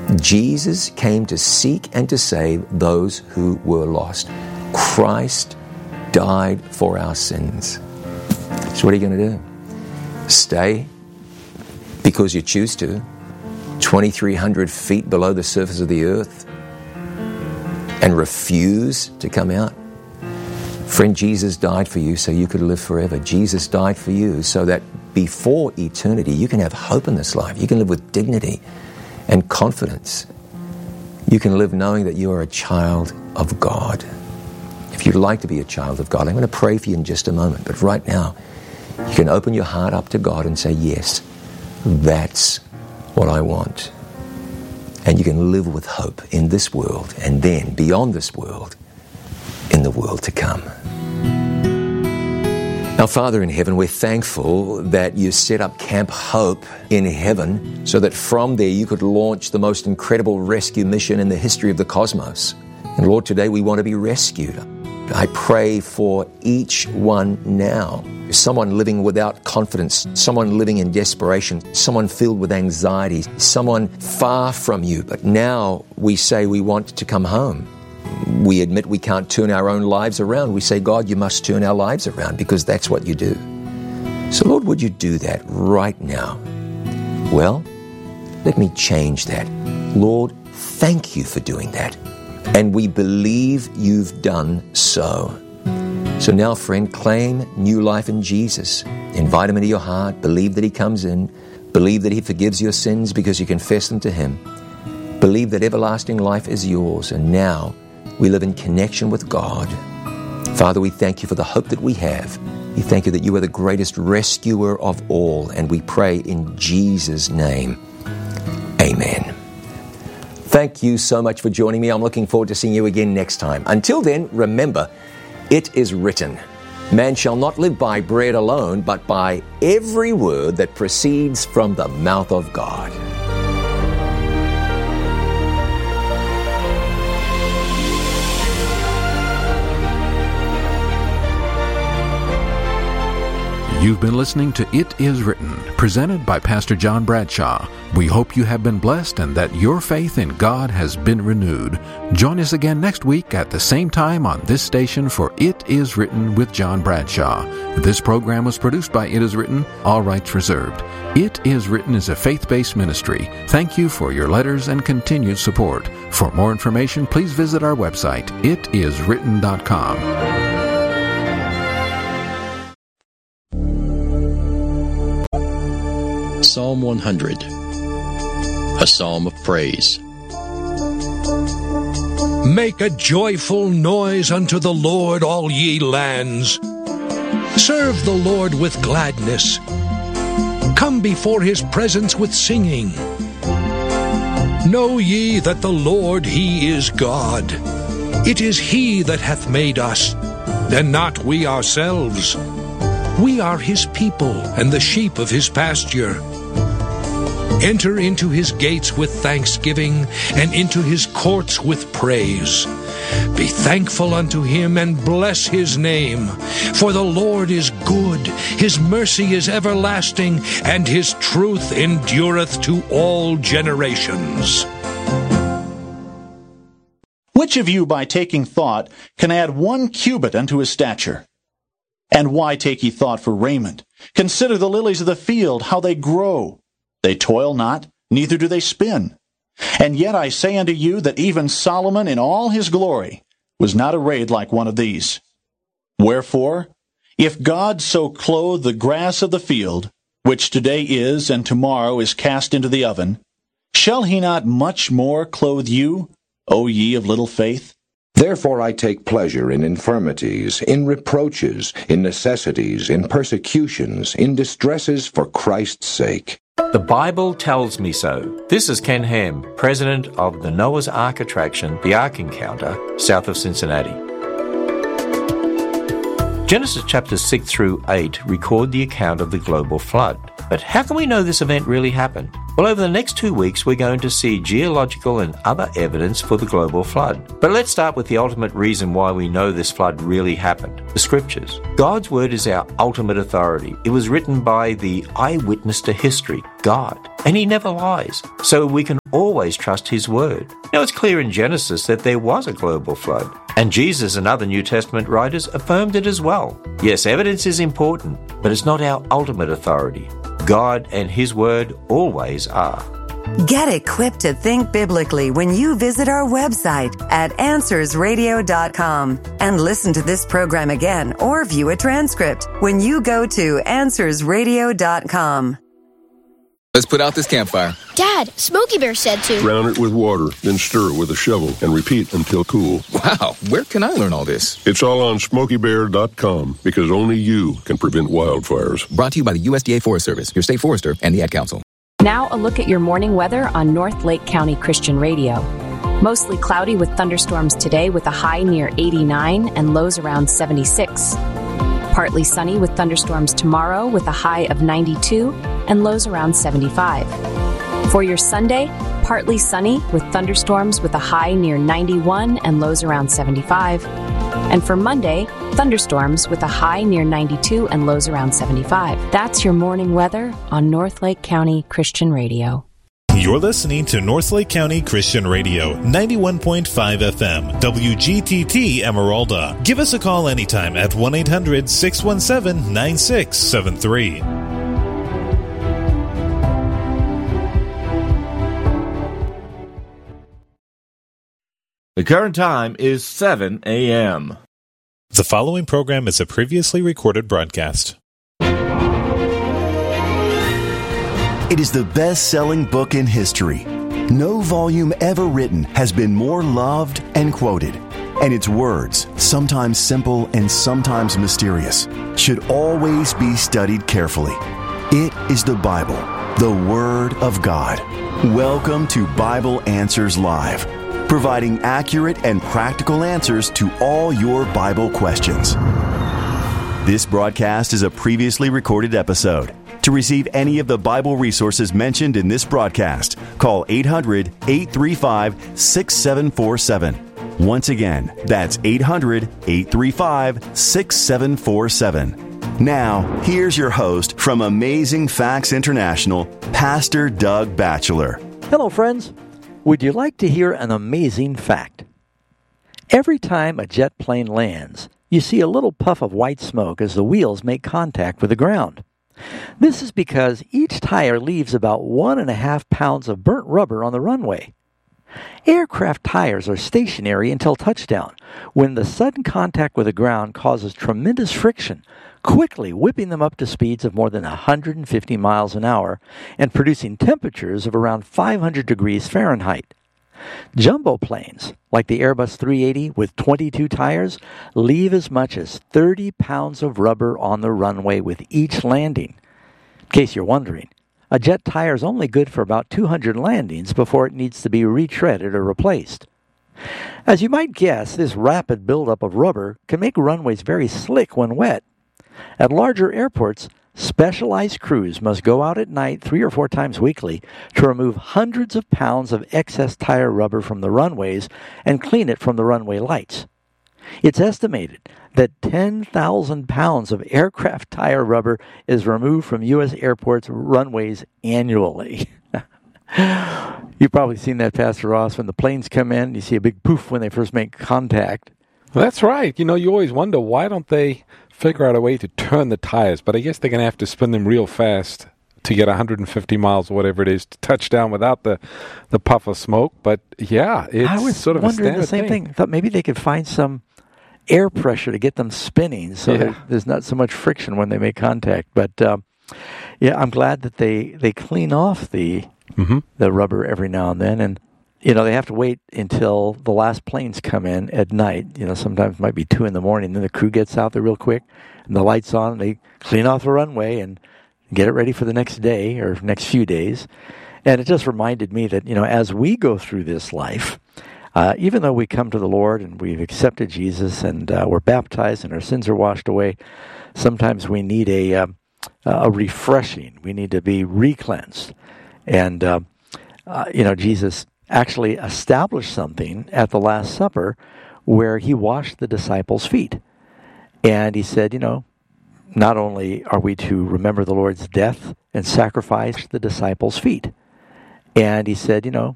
Jesus came to seek and to save those who were lost. Christ died for our sins. So what are you going to do? Stay because you choose to, 2,300 feet below the surface of the earth, and refuse to come out? Friend, Jesus died for you so you could live forever. Jesus died for you so that before eternity you can have hope in this life. You can live with dignity and confidence. You can live knowing that you are a child of God. If you'd like to be a child of God, I'm going to pray for you in just a moment. But right now, you can open your heart up to God and say, yes, that's what I want. And you can live with hope in this world and then beyond this world, in the world to come. Now, Father in heaven, we're thankful that you set up Camp Hope in heaven so that from there you could launch the most incredible rescue mission in the history of the cosmos. And Lord, today we want to be rescued. I pray for each one now. Someone living without confidence, someone living in desperation, someone filled with anxiety, someone far from you. But now we say we want to come home. We admit we can't turn our own lives around. We say, God, you must turn our lives around because that's what you do. So Lord, would you do that right now? Well, let me change that. Lord, thank you for doing that. And we believe you've done so. So now, friend, claim new life in Jesus. Invite him into your heart. Believe that he comes in. Believe that he forgives your sins because you confess them to him. Believe that everlasting life is yours. And now we live in connection with God. Father, we thank you for the hope that we have. We thank you that you are the greatest rescuer of all. And we pray in Jesus' name. Amen. Thank you so much for joining me. I'm looking forward to seeing you again next time. Until then, remember, it is written, man shall not live by bread alone, but by every word that proceeds from the mouth of God. You've been listening to It Is Written, presented by Pastor John Bradshaw. We hope you have been blessed and that your faith in God has been renewed. Join us again next week at the same time on this station for It Is Written with John Bradshaw. This program was produced by It Is Written, all rights reserved. It Is Written is a faith-based ministry. Thank you for your letters and continued support. For more information, please visit our website, itiswritten.com. Psalm 100, a psalm of praise. Make a joyful noise unto the Lord, all ye lands. Serve the Lord with gladness. Come before his presence with singing. Know ye that the Lord, he is God. It is he that hath made us, and not we ourselves. We are his people, and the sheep of his pasture. Enter into his gates with thanksgiving, and into his courts with praise. Be thankful unto him, and bless his name. For the Lord is good, his mercy is everlasting, and his truth endureth to all generations. Which of you, by taking thought, can add 1 cubit unto his stature? And why take ye thought for raiment? Consider the lilies of the field, how they grow. They toil not, neither do they spin. And yet I say unto you that even Solomon in all his glory was not arrayed like one of these. Wherefore, if God so clothe the grass of the field, which today is and tomorrow is cast into the oven, shall he not much more clothe you, O ye of little faith? Therefore I take pleasure in infirmities, in reproaches, in necessities, in persecutions, in distresses for Christ's sake. The Bible tells me so. This is Ken Ham, president of the Noah's Ark attraction, the Ark Encounter, south of Cincinnati. Genesis chapters 6 through 8 record the account of the global flood. But how can we know this event really happened? Well, over the next 2 weeks, we're going to see geological and other evidence for the global flood. But let's start with the ultimate reason why we know this flood really happened, the Scriptures. God's Word is our ultimate authority. It was written by the eyewitness to history, God, and He never lies, so we can always trust His Word. Now, it's clear in Genesis that there was a global flood, and Jesus and other New Testament writers affirmed it as well. Yes, evidence is important, but it's not our ultimate authority. God and His Word always are. Get equipped to think biblically when you visit our website at AnswersRadio.com and listen to this program again or view a transcript when you go to AnswersRadio.com. Let's put out this campfire. Dad, Smokey Bear said to drown it with water, then stir it with a shovel and repeat until cool. Wow, where can I learn all this? It's all on SmokeyBear.com because only you can prevent wildfires. Brought to you by the USDA Forest Service, your state forester, and the Ad Council. Now a look at your morning weather on North Lake County Christian Radio. Mostly cloudy with thunderstorms today with a high near 89 and lows around 76. Partly sunny with thunderstorms tomorrow with a high of 92 and lows around 75. For your Sunday, partly sunny with thunderstorms with a high near 91 and lows around 75. And for Monday, thunderstorms with a high near 92 and lows around 75. That's your morning weather on North Lake County Christian Radio. You're listening to North Lake County Christian Radio, 91.5 FM, WGTT Emeralda. Give us a call anytime at 1-800-617-9673. The current time is 7 a.m. The following program is a previously recorded broadcast. It is the best-selling book in history. No volume ever written has been more loved and quoted. And its words, sometimes simple and sometimes mysterious, should always be studied carefully. It is the Bible, the Word of God. Welcome to Bible Answers Live, providing accurate and practical answers to all your Bible questions. This broadcast is a previously recorded episode. To receive any of the Bible resources mentioned in this broadcast, call 800-835-6747. Once again, that's 800-835-6747. Now, here's your host from Amazing Facts International, Pastor Doug Batchelor. Hello, friends. Would you like to hear an amazing fact? Every time a jet plane lands, you see a little puff of white smoke as the wheels make contact with the ground. This is because each tire leaves about 1.5 pounds of burnt rubber on the runway. Aircraft tires are stationary until touchdown, when the sudden contact with the ground causes tremendous friction, quickly whipping them up to speeds of more than 150 miles an hour and producing temperatures of around 500 degrees Fahrenheit. Jumbo planes, like the Airbus 380 with 22 tires, leave as much as 30 pounds of rubber on the runway with each landing. In case you're wondering, a jet tire is only good for about 200 landings before it needs to be retreaded or replaced. As you might guess, this rapid buildup of rubber can make runways very slick when wet. At larger airports, specialized crews must go out at night 3 or 4 times weekly to remove hundreds of pounds of excess tire rubber from the runways and clean it from the runway lights. It's estimated that 10,000 pounds of aircraft tire rubber is removed from U.S. airports' runways annually. You've probably seen that, Pastor Ross. When the planes come in, you see a big poof when they first make contact. That's right. You know, you always wonder, why don't they figure out a way to turn the tires? But I guess they're going to have to spin them real fast to get 150 miles or whatever it is to touch down without the puff of smoke. But yeah, it's sort of a standard thing. I was wondering the same thing. I thought maybe they could find some air pressure to get them spinning so that there's not so much friction when they make contact. But yeah, I'm glad that they clean off the rubber every now and then. And you know, they have to wait until the last planes come in at night. You know, sometimes it might be 2 a.m. Then the crew gets out there real quick, and the lights on. And they clean off the runway and get it ready for the next day or next few days. And it just reminded me that, you know, as we go through this life, even though we come to the Lord and we've accepted Jesus and we're baptized and our sins are washed away, sometimes we need a a refreshing. We need to be re-cleansed. And, Jesus actually established something at the Last Supper where he washed the disciples' feet. And he said, not only are we to remember the Lord's death and sacrifice the disciples' feet, and he said,